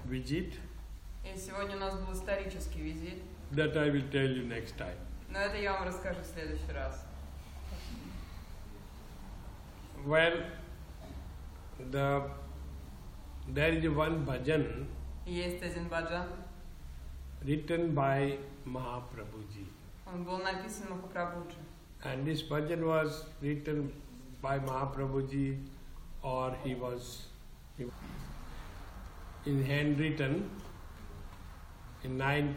visit. И сегодня у нас был исторический визит. That I will tell you next time. Но это я вам расскажу в следующий раз. Well, there is one bhajan Есть один баджан. written by Mahaprabhuji. Он был написан Махапрабхуджи. And this bhajan was written by Mahaprabhuji, or he was in handwritten in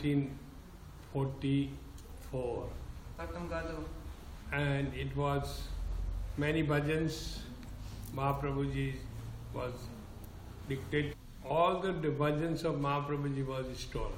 1944. В этом году. And it was many bhajans Mahaprabhuji was dictated. All the bhajans of Mahaprabhuji was stolen.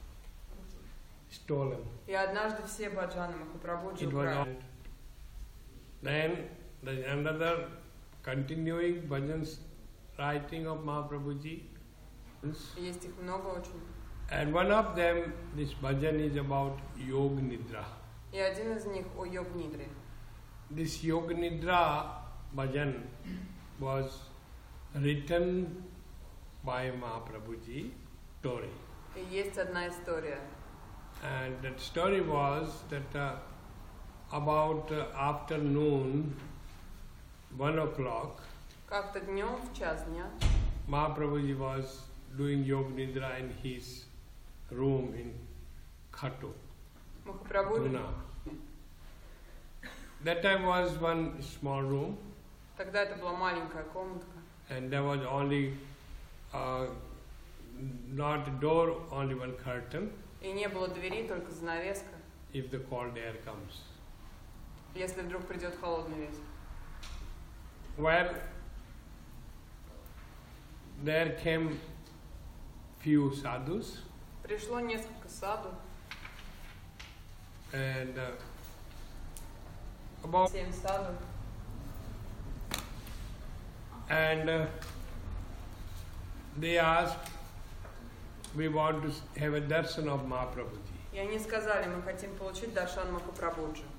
И однажды все баджаны Махапрабхуджи It was all. украли. Then there is another continuing bhajans writing of Mahaprabhuji. Есть их много очень. And one of them, this bhajan is about Yog Nidra. И один из них о Йог-нидре. This Yog Nidra bhajan was written by Mahaprabhuji story. И есть одна история. And that story was that about afternoon, 1 o'clock, Как-то днем в час дня Mahaprabhuji was doing Yog Nidra in his room in Khatu, Махапрабхуджи. Pune. That time was one small room, Тогда это была маленькая комнатка. and there was only not a door, only one curtain. И не было двери, только занавеска. If the cold air comes. Если вдруг придет холодный ветер. Well, there came few sadhus, Пришло несколько саду. and about 7 саду. and they asked, we want to have a darshan of Mahaprabhuji. И они сказали, мы хотим получить даршан Махапрабхуджи.